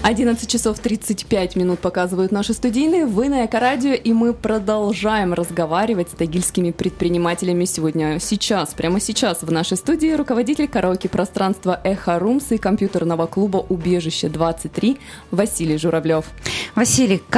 11 часов 35 минут показывают наши студийные. Вы на Эко-радио, и мы продолжаем разговаривать с тагильскими предпринимателями сегодня. Прямо сейчас в нашей студии руководитель караоке-пространства «Эхо Румс» и компьютерного клуба «Убежище 23» Василий Журавлев. Василий,